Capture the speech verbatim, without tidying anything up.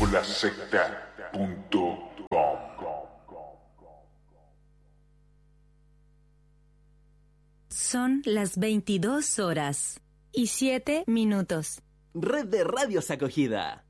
la secta punto com. Son las veintidós horas y siete minutos. Red de Radios Acogida.